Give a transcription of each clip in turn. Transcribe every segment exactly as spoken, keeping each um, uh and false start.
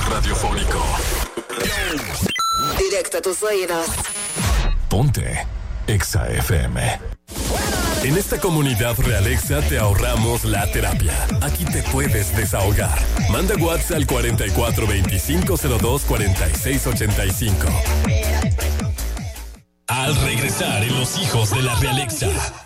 radiofónico. Directo a tus oídos. Ponte Exa F M. En esta comunidad Realexa te ahorramos la terapia. Aquí te puedes desahogar. Manda WhatsApp al cuarenta y cuatro veinticinco cero dos cuarenta y seis ochenta y cinco. Al regresar en Los Hijos de la Realexa.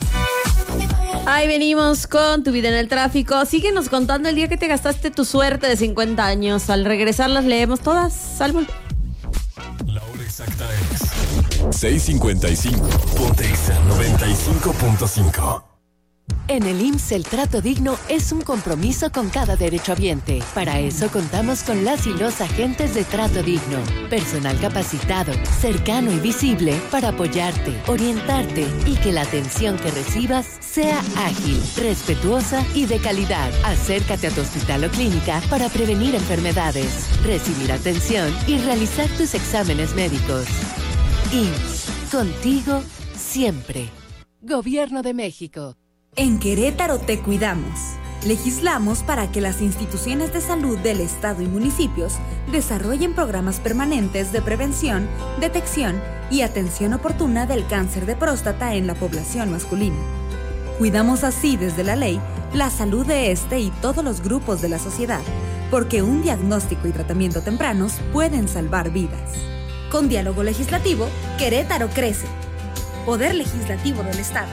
Ahí venimos con Tu Vida en el Tráfico. Síguenos contando el día que te gastaste tu suerte de cincuenta años. Al regresar las leemos todas. Salvo. La hora exacta es seis cincuenta y cinco. Ponte Exa noventa y cinco punto cinco. En el I M S S el trato digno es un compromiso con cada derechohabiente. Para eso contamos con las y los agentes de trato digno. Personal capacitado, cercano y visible para apoyarte, orientarte y que la atención que recibas sea ágil, respetuosa y de calidad. Acércate a tu hospital o clínica para prevenir enfermedades, recibir atención y realizar tus exámenes médicos. I M S S, contigo siempre. Gobierno de México. En Querétaro te cuidamos. Legislamos para que las instituciones de salud del Estado y municipios desarrollen programas permanentes de prevención, detección y atención oportuna del cáncer de próstata en la población masculina. Cuidamos así desde la ley la salud de este y todos los grupos de la sociedad, porque un diagnóstico y tratamiento tempranos pueden salvar vidas. Con diálogo legislativo, Querétaro crece. Poder Legislativo del Estado.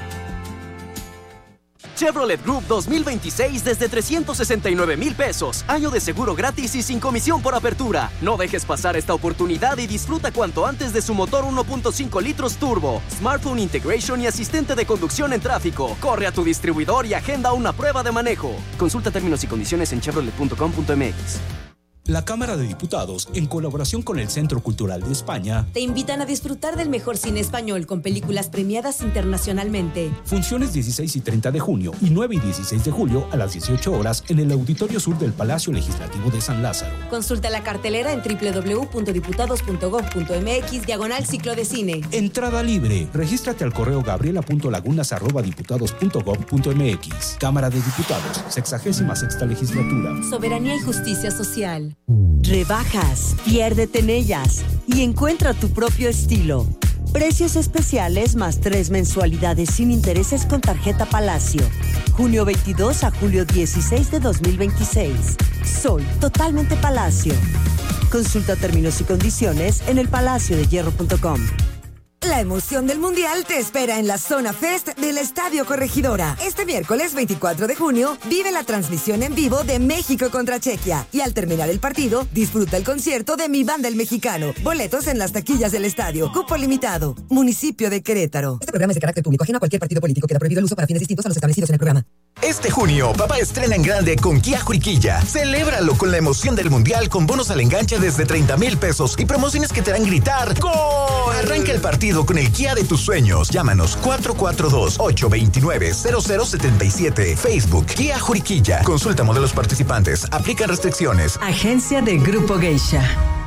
Chevrolet Group dos mil veintiséis desde trescientos sesenta y nueve mil pesos. Año de seguro gratis y sin comisión por apertura. No dejes pasar esta oportunidad y disfruta cuanto antes de su motor uno punto cinco litros turbo, smartphone integration y asistente de conducción en tráfico. Corre a tu distribuidor y agenda una prueba de manejo. Consulta términos y condiciones en chevrolet punto com punto m x. La Cámara de Diputados, en colaboración con el Centro Cultural de España, te invitan a disfrutar del mejor cine español con películas premiadas internacionalmente. Funciones dieciséis y treinta de junio y nueve y dieciséis de julio a las dieciocho horas en el Auditorio Sur del Palacio Legislativo de San Lázaro. Consulta la cartelera en doble u doble u doble u punto diputados punto gob punto m x diagonal ciclo de cine. Entrada libre. Regístrate al correo gabriela punto lagunas arroba diputados punto gob punto m x. Cámara de Diputados, sexagésima sexta legislatura. Soberanía y justicia social. Rebajas, piérdete en ellas y encuentra tu propio estilo. Precios especiales más tres mensualidades sin intereses con tarjeta Palacio. Junio veintidós a julio dieciséis de dos mil veintiséis. Soy totalmente Palacio. Consulta términos y condiciones en el palacio de hierro punto com. La emoción del Mundial te espera en la Zona Fest del Estadio Corregidora. Este miércoles veinticuatro de junio, vive la transmisión en vivo de México contra Chequia. Y al terminar el partido, disfruta el concierto de Mi Banda el Mexicano. Boletos en las taquillas del estadio. Cupo limitado. Municipio de Querétaro. Este programa es de carácter público, ajeno a cualquier partido político. Queda prohibido el uso para fines distintos a los establecidos en el programa. Este junio, papá estrena en grande con Kia Juriquilla. Celébralo con la emoción del Mundial con bonos al enganche desde treinta mil pesos y promociones que te harán gritar ¡Gol! Arranca el partido con el Kia de tus sueños. Llámanos cuatro cuatro dos, ocho dos nueve, cero cero siete siete. Facebook Kia Juriquilla. Consulta modelos participantes. Aplica restricciones. Agencia de Grupo Geisha.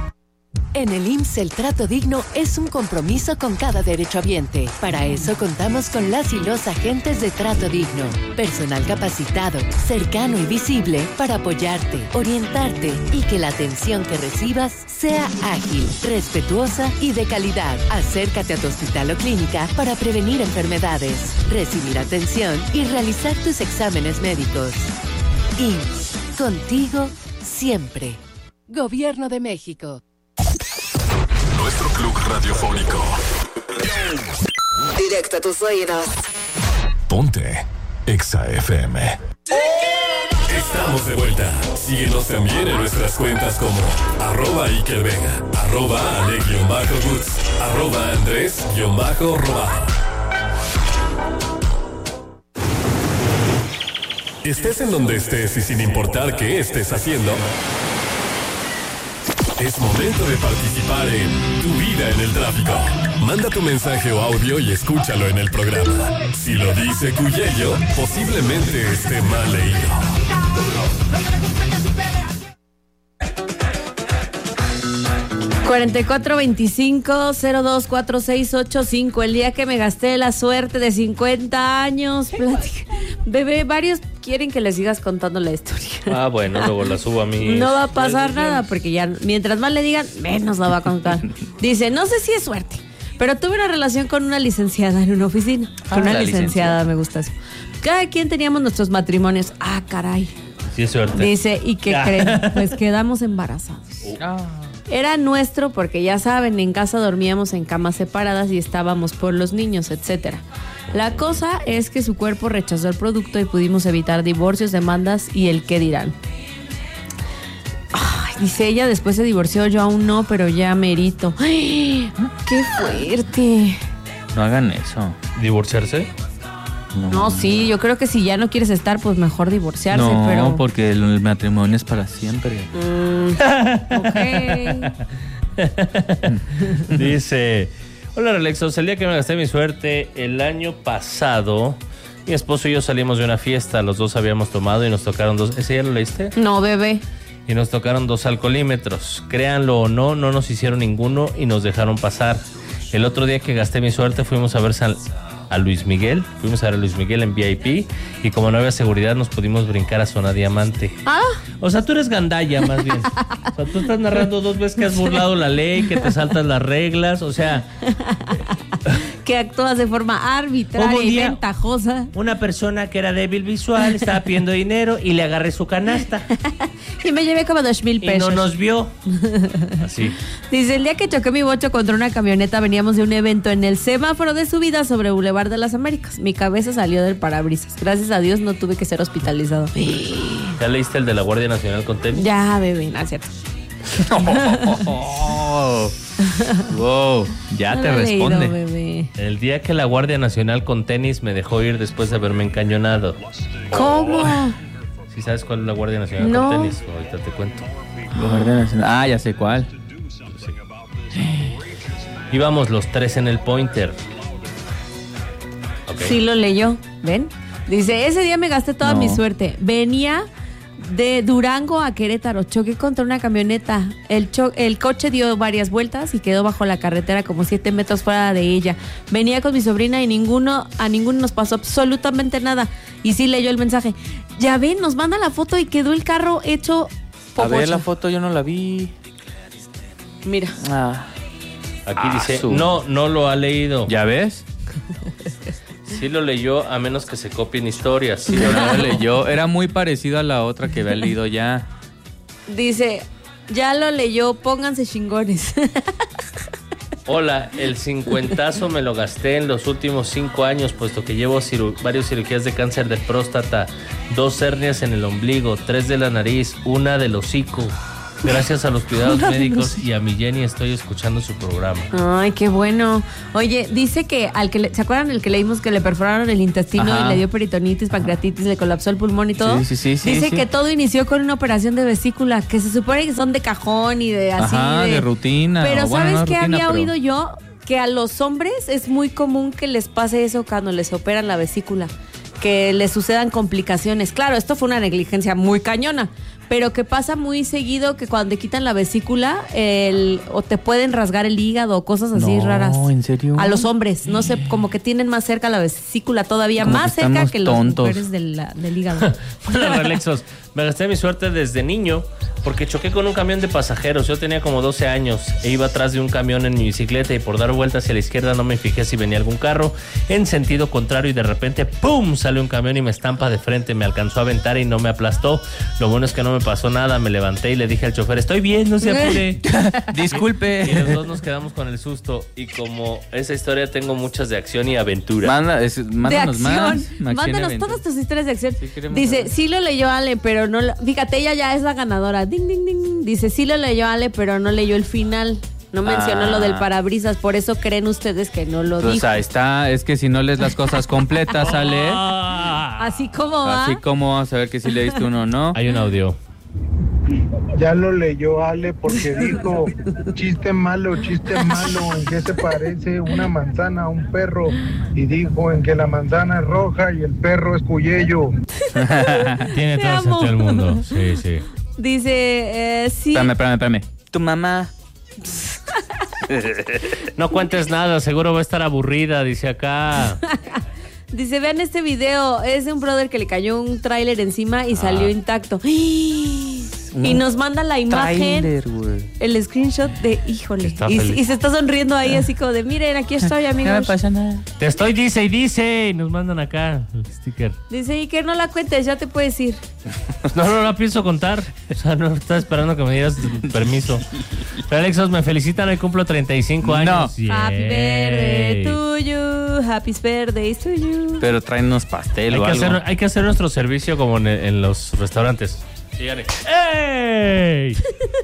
En el I M S S el trato digno es un compromiso con cada derechohabiente. Para eso contamos con las y los agentes de trato digno. Personal capacitado, cercano y visible para apoyarte, orientarte y que la atención que recibas sea ágil, respetuosa y de calidad. Acércate a tu hospital o clínica para prevenir enfermedades, recibir atención y realizar tus exámenes médicos. I M S S, contigo siempre. Gobierno de México. Nuestro club radiofónico. Directo a tus oídos. Ponte Exa F M. Estamos de vuelta. Síguenos también en nuestras cuentas como arroba Iker Vega, arroba Ale-Goods, arroba Andrés-Robajo. Estés en donde estés y sin importar qué estés haciendo, es momento de participar en Tu Vida en el Tráfico. Manda tu mensaje o audio y escúchalo en el programa. Si lo dice Cuyello, posiblemente esté mal leído. cuarenta y cuatro veinticinco cero dos cuatro seis ocho cinco. El día que me gasté la suerte de cincuenta años. Platica. Bebé, varios quieren que les sigas contando la historia. Ah, bueno, luego la subo a mí. No va a pasar nada porque ya mientras más le digan, menos la va a contar. Dice, no sé si es suerte, pero tuve una relación con una licenciada en una oficina. Con Ah, una la licenciada, licenciada. me gusta eso. Cada quien teníamos nuestros matrimonios. Ah, caray. Sí, es suerte. Dice, ¿y qué Ah. creen? Pues quedamos embarazados. Era nuestro porque ya saben, en casa dormíamos en camas separadas y estábamos por los niños, etcétera. La cosa es que su cuerpo rechazó el producto y pudimos evitar divorcios, demandas y el qué dirán. Ay, dice ella, después se divorció, yo aún no, pero ya merito. Ay, ¡qué fuerte! No hagan eso. ¿Divorciarse? No, No, sí, yo creo que si ya no quieres estar, pues mejor divorciarse, no, pero... porque el, el matrimonio es para siempre. Mm, ok. Dice, hola Relexos, el día que me gasté mi suerte el año pasado, mi esposo y yo salimos de una fiesta, los dos habíamos tomado y nos tocaron dos... ¿Ese ya lo leíste? No, bebé. Y nos tocaron dos alcoholímetros. Créanlo o no, no nos hicieron ninguno y nos dejaron pasar. El otro día que gasté mi suerte fuimos a ver San... a Luis Miguel, fuimos a ver a Luis Miguel en V I P y como no había seguridad nos pudimos brincar a Zona Diamante. Ah. O sea, tú eres gandalla más bien. O sea, tú estás narrando dos veces que has burlado la ley, que te saltas las reglas, o sea... Que actúas de forma arbitraria Hubo un y día- ventajosa. Una persona que era débil visual estaba pidiendo dinero y le agarré su canasta Y me llevé como dos mil y pesos. no nos vio. Así. Dice, el día que choqué mi bocho contra una camioneta, veníamos de un evento en el semáforo de subida sobre Boulevard de las Américas. Mi cabeza salió del parabrisas. Gracias a Dios no tuve que ser hospitalizado. ¿Ya leíste el de la Guardia Nacional con tenis? Ya, bebé, no es cierto. Oh, wow, ya No te lo he leído, responde. bebé. El día que la Guardia Nacional con tenis me dejó ir después de haberme encañonado. ¿Cómo? ¿Sí sabes cuál es la Guardia Nacional No. con tenis? Ahorita te cuento. Guardia Nacional. Ah, ya sé cuál. Íbamos los tres en el Pointer. Ok. Sí lo leyó, ¿ven? Dice, ese día me gasté toda No. mi suerte. Venía de Durango a Querétaro, choqué contra una camioneta. El, cho- el coche dio varias vueltas y quedó bajo la carretera como siete metros fuera de ella. Venía con mi sobrina y ninguno, a ninguno nos pasó absolutamente nada. Y sí leyó el mensaje. Ya ven, nos manda la foto y quedó el carro hecho A ver, popocha. la foto yo no la vi. Mira. Ah, Aquí Ah, dice, su- no, no lo ha leído. ¿ya ves? Sí lo leyó, a menos que se copien historias. Sí Sí, lo no la leyó. leyó. Era muy parecido a la otra que había leído ya. Dice, ya lo leyó, pónganse chingones. Hola, el cincuentazo me lo gasté en los últimos cinco años, puesto que llevo ciru- varias cirugías de cáncer de próstata, dos hernias en el ombligo, tres de la nariz, una del hocico. Gracias a los cuidados Una del médicos hocico. y a mi Jenny estoy escuchando su programa. Ay, qué bueno. Oye, dice que al que le, ¿se acuerdan el que leímos que le perforaron el intestino Ajá. y le dio peritonitis, pancreatitis, le colapsó el pulmón y todo? Sí, sí, sí, sí, Dice sí. que todo inició con una operación de vesícula, que se supone que son de cajón y de así. Ajá, de rutina. Pero o bueno, ¿sabes no qué rutina, había pero- oído yo? Que a los hombres es muy común que les pase eso cuando les operan la vesícula, que les sucedan complicaciones. Claro, esto fue una negligencia muy cañona, pero que pasa muy seguido que cuando te quitan la vesícula el, o te pueden rasgar el hígado o cosas así No, raras. ¿en serio? A los hombres, no sé, como que tienen más cerca la vesícula todavía, Como más que cerca estamos que las tontos. mujeres de la- del hígado. Hola, Relexos. Me gasté mi suerte desde niño porque choqué con un camión de pasajeros. Yo tenía como doce años e iba atrás de un camión en mi bicicleta y por dar vuelta hacia la izquierda no me fijé si venía algún carro en sentido contrario y de repente ¡pum! Sale un camión y me estampa de frente. Me alcanzó a aventar y no me aplastó. Lo bueno es que no me pasó nada. Me levanté y le dije al chofer, estoy bien, no se apure. Disculpe. Y los dos nos quedamos con el susto. Y como esa historia tengo muchas de acción y aventura. Manda, es- mándanos de acción. más. Acción y Mándanos aventura. todas tus historias de acción. queremos Dice, saber. sí lo leyó Ale, pero no... lo- Fíjate, ella ya es la ganadora. Ding, ding, ding. Dice, sí lo leyó Ale, pero no leyó el final. No mencionó Ah. lo del parabrisas. Por eso creen ustedes que no lo Pues dijo. ahí está. Es que si no lees las cosas completas, sale. Así como va. Así como a saber que si leíste uno o no. Hay un audio. Ya lo leyó Ale porque dijo, chiste malo, chiste malo, ¿en qué se parece una manzana a un perro? Y dijo, en que la manzana es roja y el perro es cuyello. Tiene Te todo el amo. sentido del mundo. Sí, sí. Dice, eh, sí. Espérame, espérame, espérame. Tu mamá. No cuentes nada, seguro va a estar aburrida, dice acá. Dice, vean este video, es de un brother que le cayó un tráiler encima y salió Ah. intacto. Y nos manda la imagen, Tráiler, güey. el screenshot de, híjole, Está y, feliz. y se está sonriendo ahí así como de, miren, aquí estoy, amigos. No me pasa nada. Te estoy dice y dice, y nos mandan acá el sticker. Dice, y que no la cuentes, ya te puedes ir. No, no la pienso contar. O sea, no estaba esperando que me dieras permiso. Pero Alexos, me felicitan, hoy cumplo treinta y cinco años. No. Happy Yay. birthday to you, happy birthday to you. Pero traen unos pastel Hay o que, algo. hacer, hay que hacer nuestro servicio como en, en los restaurantes. Síganle. ¡Ey!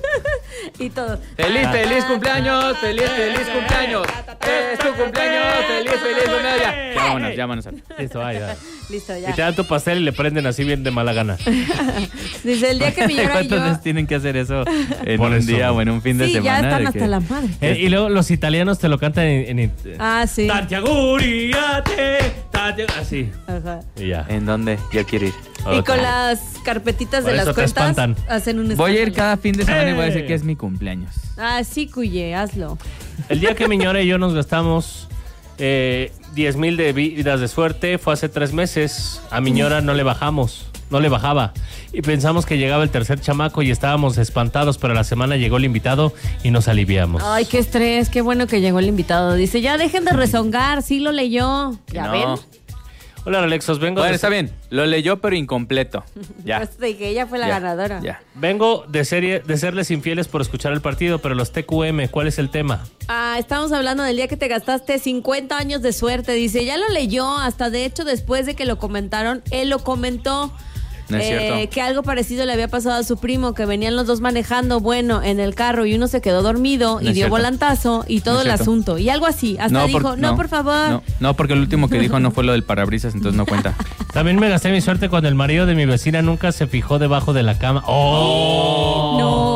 Y todo. ¡Feliz, feliz cumpleaños! ¡Feliz, feliz cumpleaños! ¡Es tu cumpleaños! ¡Feliz, feliz cumpleaños! Ya, ya vámonos, ya vámonos. Listo, vaya. Listo, Y ya. te dan tu pastel y le prenden así bien de mala gana. Dice, el día que mi llora y ¿Cuántas yo... veces tienen que hacer eso en Por un eso. día o en un fin de Sí, ya semana? están de hasta que- la madre. Eh, y luego los italianos te lo cantan en... en Ah, sí. Tantiaguriate, Tantia- así. Ajá. Y ya. ¿En dónde? Yo quiero ir. Y con las carpetitas Por de eso las te cuentas espantan. hacen un Voy a ir escándalo. cada fin de semana y voy a ¡Eh! decir que es mi cumpleaños. Ah, sí, Cuye, hazlo. El día que mi ñora y yo nos gastamos eh, diez mil de vidas de suerte fue hace tres meses. A mi ñora no le bajamos, no le bajaba. Y pensamos que llegaba el tercer chamaco y estábamos espantados, pero a la semana llegó el invitado y nos aliviamos. Ay, qué estrés, qué bueno que llegó el invitado. Dice, ya dejen de rezongar, sí lo leyó. ¿Ya No. ven? Hola, Alexos, vengo Bueno, de... está bien. Lo leyó, pero incompleto. Ya. Pues de que ella fue la Ya, ganadora. Ya. Vengo de serie de serles infieles por escuchar el partido, pero los T Q M, ¿cuál es el tema? Ah, estamos hablando del día que te gastaste cincuenta años de suerte. Dice, ya lo leyó, hasta de hecho después de que lo comentaron, él lo comentó. No es eh, cierto. que algo parecido le había pasado a su primo, que venían los dos manejando, bueno, en el carro y uno se quedó dormido No y es dio cierto. volantazo y todo No es el cierto. asunto. Y algo así. Hasta dijo, por- no, por favor. No, no, porque el último que dijo no fue lo del parabrisas, entonces no cuenta. También me gasté mi suerte cuando el marido de mi vecina nunca se fijó debajo de la cama. ¡Oh!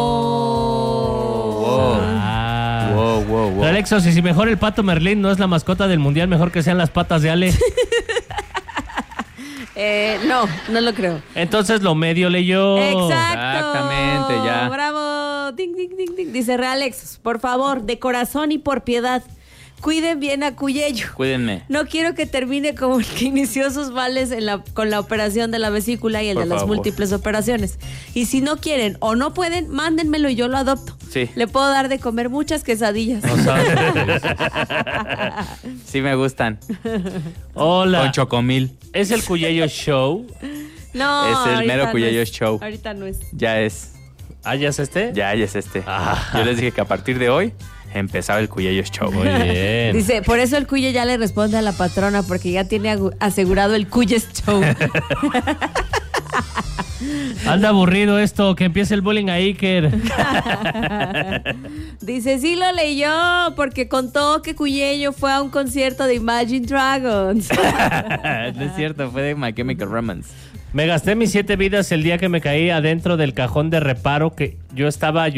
Wow. Ah. Wow, wow, wow. Pero Alexos, y si mejor el Pato Merlín no es la mascota del mundial, mejor que sean las patas de Ale. Eh, no, no lo creo. Entonces lo medio leyó. Exacto. Exactamente, ya. Bravo. Ding, ding, ding, ding. Dice Realex, por favor, de corazón y por piedad, cuiden bien a Cuyello. Cuídenme. No quiero que termine como el que inició sus vales en la, con la operación de la vesícula y el Por de las favor. múltiples operaciones. Y si no quieren o no pueden, mándenmelo y yo lo adopto. Sí. Le puedo dar de comer muchas quesadillas. No sabes. Sí me gustan. Hola. Con chocomil. ¿Es el Cuyello Show? No, Es el ahorita mero no Cuyello es. Show. Ahorita no es. Ya es. ¿Ah, ya es este? Ya, ya es este. Ah. Yo les dije que a partir de hoy empezaba el Cuyello Show. Muy bien. Dice, por eso el Cuye ya le responde a la patrona, porque ya tiene agu- asegurado el Cuyes Show. Anda aburrido esto, que empiece el bullying a Iker. Dice, sí lo leyó, porque contó que Cuyello fue a un concierto de Imagine Dragons. No es cierto, fue de My Chemical Romance. Me gasté mis siete vidas el día que me caí adentro del cajón de reparo que yo estaba